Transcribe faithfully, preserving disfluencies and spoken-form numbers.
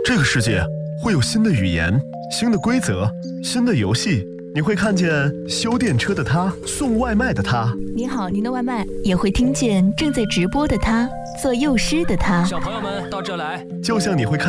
这个世界会有新的语言、新的规则、新的游戏。你会看见修电车的他，送外卖的他。 你好，您的外卖。也会听见正在直播的他，做幼师的他。 小朋友们到这来。 就像你会看